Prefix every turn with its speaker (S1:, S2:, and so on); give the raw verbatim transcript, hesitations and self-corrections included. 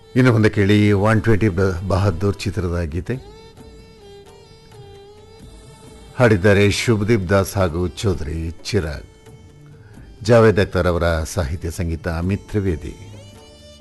S1: ಇನ್ನು ಮುಂದೆ ಕೇಳಿ ಒನ್ ಟ್ವೆಂಟಿ ಬಹದ್ದೂರ್ ಚಿತ್ರದ ಗೀತೆ. ಹಾಡಿದ್ದಾರೆ ಶುಭದೀಪ್ ದಾಸ್ ಹಾಗೂ ಚೌಧರಿ ಚಿರಾಗ್. ಜಾವೇದ್ ಅಖ್ತರ್ ಅವರ ಸಾಹಿತ್ಯ ಸಂಗೀತ ಅಮಿತ್ ತ್ರಿವೇದಿ.